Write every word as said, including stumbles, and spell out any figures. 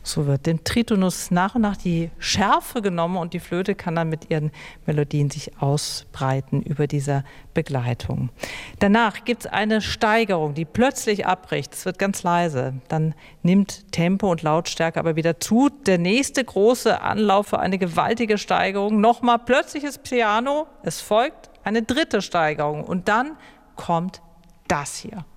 So wird dem Tritonus nach und nach die Schärfe genommen und die Flöte kann dann mit ihren Melodien sich ausbreiten über dieser Begleitung. Danach gibt es eine Steigerung, die plötzlich abbricht. Es wird ganz leise. Dann nimmt Tempo und Lautstärke aber wieder zu. Der nächste große Anlauf für eine gewaltige Steigerung. Nochmal plötzliches Piano. Es folgt eine dritte Steigerung und dann kommt das hier.